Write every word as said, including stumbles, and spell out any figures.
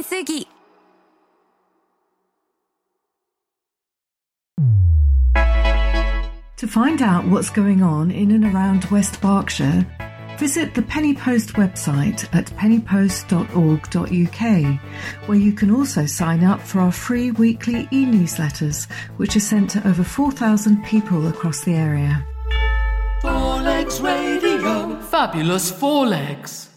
すぎ。 To find out what's going on in and around West Berkshire, visit the Penny Post website at penny post dot org dot U K, where you can also sign up for our free weekly e-newsletters, which are sent to over four thousand people across the area. Four Legs Radio. Fabulous Four Legs.